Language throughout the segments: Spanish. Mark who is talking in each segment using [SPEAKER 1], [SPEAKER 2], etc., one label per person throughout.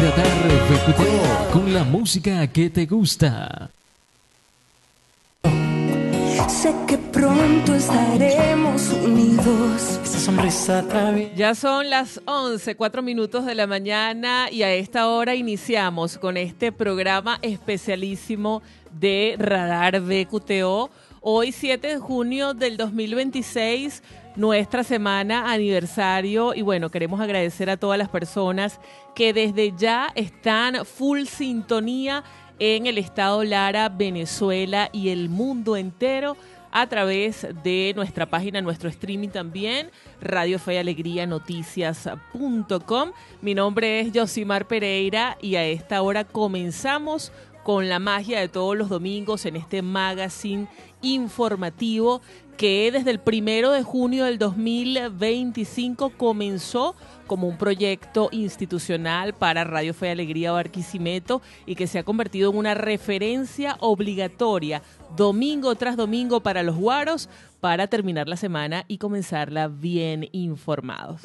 [SPEAKER 1] Radar VQTO con la música que te gusta.
[SPEAKER 2] Sé que pronto estaremos unidos.
[SPEAKER 3] Esa sonrisa traviesa.
[SPEAKER 4] Ya son las 11:04 de la mañana y a esta hora iniciamos con este programa especialísimo de Radar VQTO. Hoy 7 de junio del 2026, nuestra semana aniversario, y bueno, queremos agradecer a todas las personas que desde ya están full sintonía en el estado Lara, Venezuela y el mundo entero a través de nuestra página, nuestro streaming también, Radio Fe y Alegría Noticias.com. Mi nombre es Yosimar Pereira y a esta hora comenzamos con la magia de todos los domingos en este magazine informativo que desde el 1 de junio del 2025 comenzó como un proyecto institucional para Radio Fe y Alegría Barquisimeto y que se ha convertido en una referencia obligatoria domingo tras domingo para los guaros para terminar la semana y comenzarla bien informados.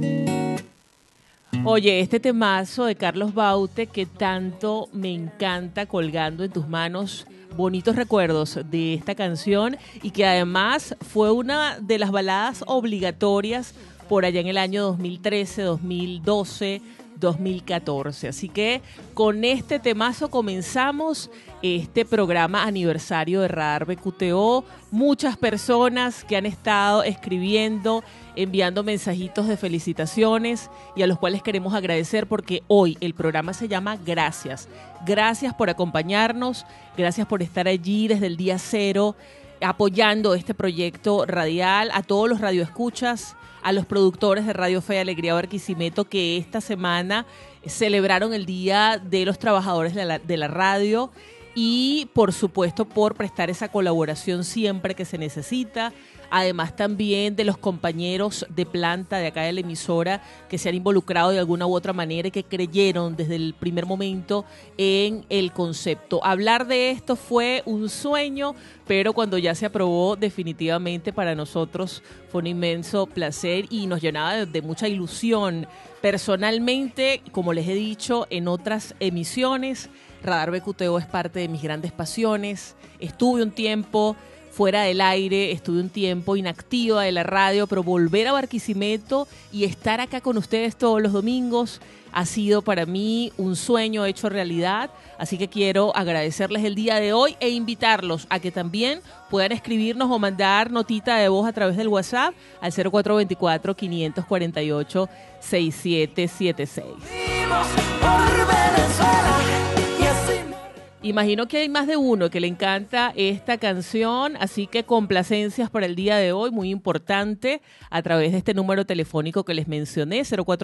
[SPEAKER 4] Oye, este temazo de Carlos Baute que tanto me encanta, colgando en tus manos bonitos recuerdos de esta canción y que además fue una de las baladas obligatorias por allá en el año 2013, 2012, 2014. Así que con este temazo comenzamos este programa aniversario de Radar VQTO. Muchas personas que han estado escribiendo, enviando mensajitos de felicitaciones y a los cuales queremos agradecer porque hoy el programa se llama Gracias. Gracias por acompañarnos, gracias por estar allí desde el día cero apoyando este proyecto radial, a todos los radioescuchas, a los productores de Radio Fe y Alegría Barquisimeto que esta semana celebraron el Día de los Trabajadores de la Radio y por supuesto por prestar esa colaboración siempre que se necesita. Además también de los compañeros de planta de acá de la emisora que se han involucrado de alguna u otra manera y que creyeron desde el primer momento en el concepto. Hablar de esto fue un sueño, pero cuando ya se aprobó definitivamente para nosotros fue un inmenso placer y nos llenaba de mucha ilusión. Personalmente, como les he dicho en otras emisiones, Radar VQTO es parte de mis grandes pasiones. Estuve un tiempo fuera del aire, estuve un tiempo inactiva de la radio, pero volver a Barquisimeto y estar acá con ustedes todos los domingos ha sido para mí un sueño hecho realidad. Así que quiero agradecerles el día de hoy e invitarlos a que también puedan escribirnos o mandar notita de voz a través del WhatsApp al 0424-548-6776. Imagino que hay más de uno que le encanta esta canción, así que complacencias para el día de hoy, muy importante, a través de este número telefónico que les mencioné,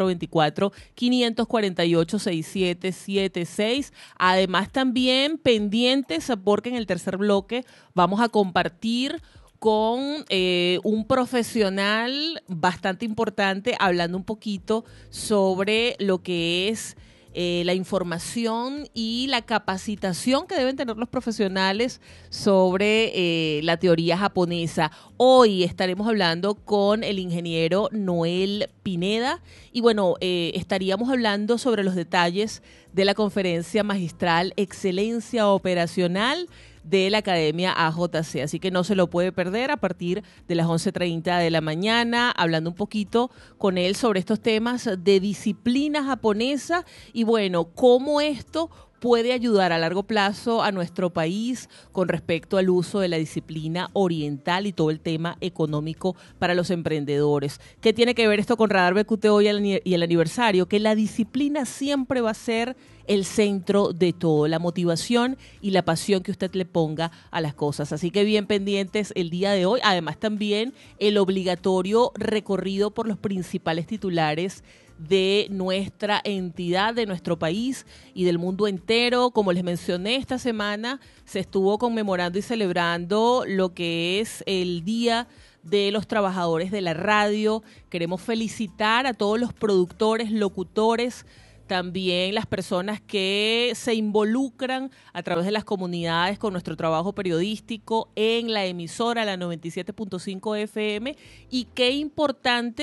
[SPEAKER 4] 0424-548-6776. Además también pendientes, porque en el tercer bloque vamos a compartir con un profesional bastante importante, hablando un poquito sobre lo que es la información y la capacitación que deben tener los profesionales sobre la teoría japonesa. Hoy estaremos hablando con el ingeniero Noel Pineda y bueno, estaríamos hablando sobre los detalles de la conferencia magistral Excelencia Operacional de la Academia AJC, así que no se lo puede perder a partir de las 11:30 de la mañana, hablando un poquito con él sobre estos temas de disciplina japonesa y bueno, cómo esto puede ayudar a largo plazo a nuestro país con respecto al uso de la disciplina oriental y todo el tema económico para los emprendedores. ¿Qué tiene que ver esto con Radar VQTO y el aniversario? Que la disciplina siempre va a ser el centro de todo, la motivación y la pasión que usted le ponga a las cosas. Así que bien pendientes el día de hoy. Además también el obligatorio recorrido por los principales titulares de nuestra entidad, de nuestro país y del mundo entero. Como les mencioné, esta semana se estuvo conmemorando y celebrando lo que es el Día de los Trabajadores de la Radio. Queremos felicitar a todos los productores, locutores, también las personas que se involucran a través de las comunidades con nuestro trabajo periodístico en la emisora, la 97.5 FM, y qué importante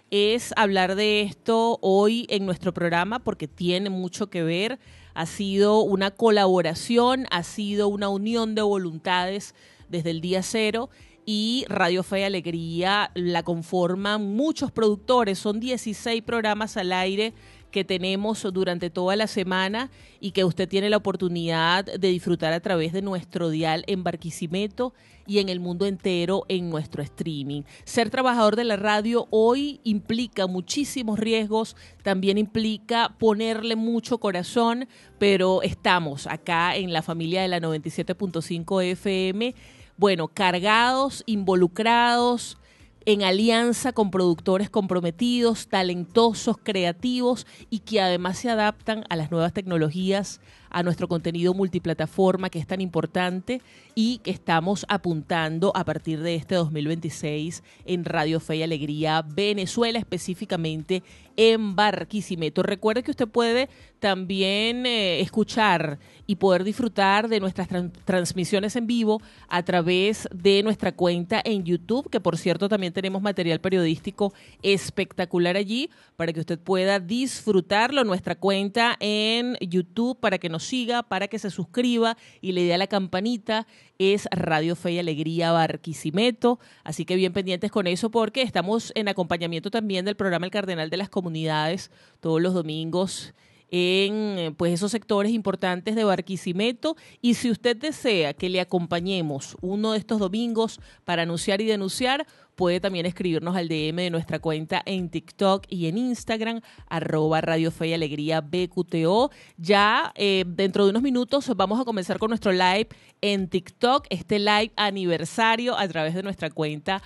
[SPEAKER 4] es hablar de esto hoy en nuestro programa porque tiene mucho que ver. Ha sido una colaboración, ha sido una unión de voluntades desde el día cero y Radio Fe y Alegría la conforman muchos productores. Son 16 programas al aire que tenemos durante toda la semana y que usted tiene la oportunidad de disfrutar a través de nuestro dial en Barquisimeto y en el mundo entero en nuestro streaming. Ser trabajador de la radio hoy implica muchísimos riesgos, también implica ponerle mucho corazón, pero estamos acá en la familia de la 97.5 FM, bueno, cargados, involucrados, en alianza con productores comprometidos, talentosos, creativos y que además se adaptan a las nuevas tecnologías, a nuestro contenido multiplataforma que es tan importante y que estamos apuntando a partir de este 2026 en Radio Fe y Alegría Venezuela, específicamente en Barquisimeto. Recuerde que usted puede también escuchar y poder disfrutar de nuestras transmisiones en vivo a través de nuestra cuenta en YouTube, que por cierto también tenemos material periodístico espectacular allí para que usted pueda disfrutarlo. Nuestra cuenta en YouTube para que nos siga, para que se suscriba y le dé a la campanita es Radio Fe y Alegría Barquisimeto, así que bien pendientes con eso porque estamos en acompañamiento también del programa El Cardenal de las Comunidades todos los domingos en pues esos sectores importantes de Barquisimeto, y si usted desea que le acompañemos uno de estos domingos para anunciar y denunciar, puede también escribirnos al DM de nuestra cuenta en TikTok y en Instagram, @Radio Fe y Alegría BQTO. Ya dentro de unos minutos vamos a comenzar con nuestro live en TikTok, este live aniversario a través de nuestra cuenta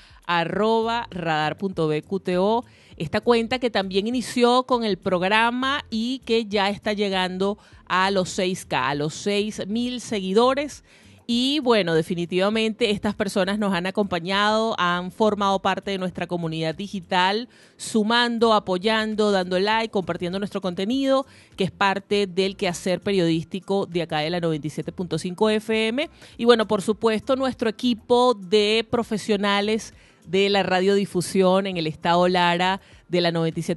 [SPEAKER 4] @radar.bqto. Esta cuenta que también inició con el programa y que ya está llegando a los 6K, a los 6,000 seguidores. Y bueno, definitivamente estas personas nos han acompañado, han formado parte de nuestra comunidad digital, sumando, apoyando, dando like, compartiendo nuestro contenido, que es parte del quehacer periodístico de acá de la 97.5 FM. Y bueno, por supuesto, nuestro equipo de profesionales de la radiodifusión en el estado Lara de la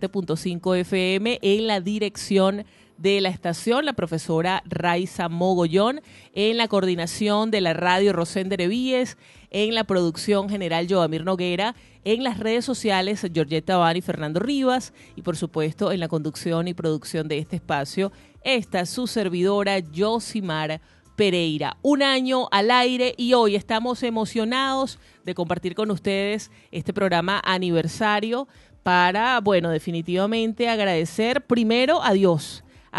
[SPEAKER 4] 97.5 FM, en la dirección de la estación, la profesora Raiza Mogollón, en la coordinación de la radio Rosender Evíes, en la producción general Joamir Noguera, en las redes sociales Georgetta Bani y Fernando Rivas, y por supuesto en la conducción y producción de este espacio, esta es su servidora Yosimar Pereira. Un año al aire y hoy estamos emocionados de compartir con ustedes este programa aniversario para, bueno, definitivamente agradecer primero a Dios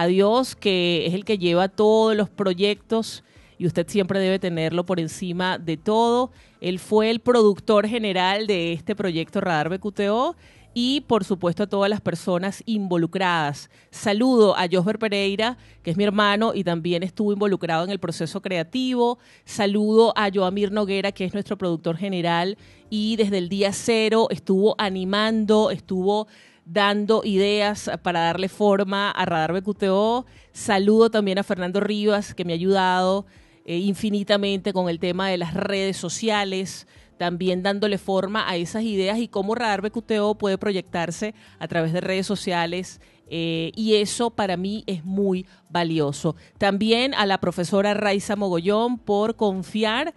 [SPEAKER 4] que es el que lleva todos los proyectos y usted siempre debe tenerlo por encima de todo. Él fue el productor general de este proyecto Radar BQTO y por supuesto a todas las personas involucradas. Saludo a Josber Pereira, que es mi hermano y también estuvo involucrado en el proceso creativo. Saludo a Joamir Noguera, que es nuestro productor general y desde el día cero estuvo animando, estuvo dando ideas para darle forma a Radar BQTO. Saludo también a Fernando Rivas, que me ha ayudado infinitamente con el tema de las redes sociales, también dándole forma a esas ideas y cómo Radar BQTO puede proyectarse a través de redes sociales, y eso para mí es muy valioso. También a la profesora Raiza Mogollón por confiar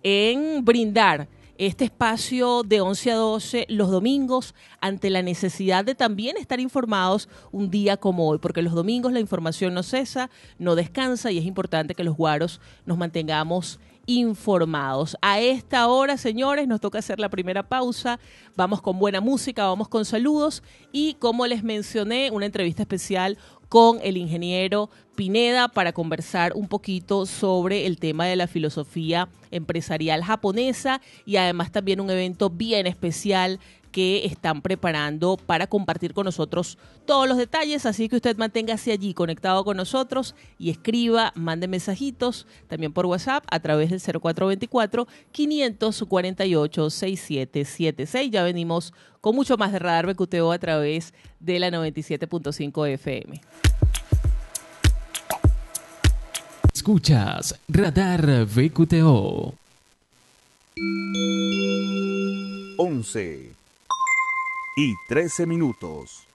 [SPEAKER 4] en brindar este espacio de 11 a 12 los domingos ante la necesidad de también estar informados un día como hoy, porque los domingos la información no cesa, no descansa y es importante que los guaros nos mantengamos informados. A esta hora, señores, nos toca hacer la primera pausa. Vamos con buena música, vamos con saludos y, como les mencioné, una entrevista especial con el ingeniero Pineda para conversar un poquito sobre el tema de la filosofía empresarial japonesa y además también un evento bien especial que están preparando para compartir con nosotros todos los detalles, así que usted manténgase allí conectado con nosotros y escriba, mande mensajitos también por WhatsApp a través del 0424-548-6776. Ya venimos con mucho más de Radar BQTO a través de la 97.5 FM.
[SPEAKER 1] Escuchas Radar BQTO.
[SPEAKER 3] 11. y 13 minutos.